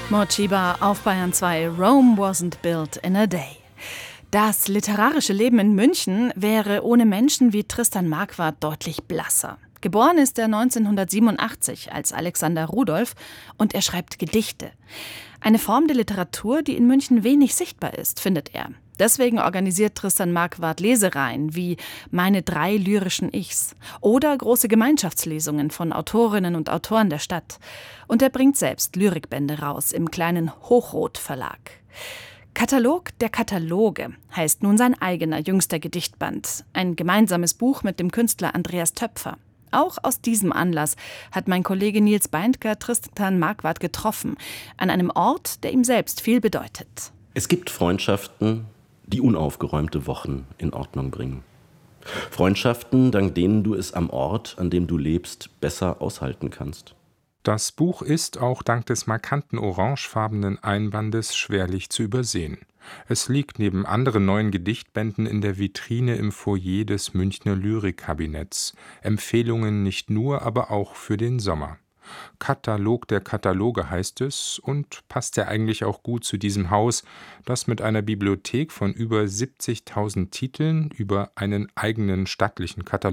Morcheeba auf Bayern 2. Rome wasn't built in a day. Das literarische Leben in München wäre ohne Menschen wie Tristan Marquardt deutlich blasser. Geboren ist er 1987 als Alexander Rudolph und er schreibt Gedichte. Eine Form der Literatur, die in München wenig sichtbar ist, findet er. Deswegen organisiert Tristan Marquardt Lesereihen wie Meine 3 lyrischen Ichs oder große Gemeinschaftslesungen von Autorinnen und Autoren der Stadt. Und er bringt selbst Lyrikbände raus im kleinen Hochrot Verlag. Katalog der Kataloge heißt nun sein eigener jüngster Gedichtband. Ein gemeinsames Buch mit dem Künstler Andreas Töpfer. Auch aus diesem Anlass hat mein Kollege Nils Beindker Tristan Marquardt getroffen, an einem Ort, der ihm selbst viel bedeutet. Es gibt Freundschaften, die unaufgeräumte Wochen in Ordnung bringen. Freundschaften, dank denen du es am Ort, an dem du lebst, besser aushalten kannst. Das Buch ist auch dank des markanten orangefarbenen Einbandes schwerlich zu übersehen. Es liegt neben anderen neuen Gedichtbänden in der Vitrine im Foyer des Münchner Lyrikkabinetts. Empfehlungen nicht nur, aber auch für den Sommer. Katalog der Kataloge heißt es und passt ja eigentlich auch gut zu diesem Haus, das mit einer Bibliothek von über 70.000 Titeln über einen eigenen stattlichen Katalog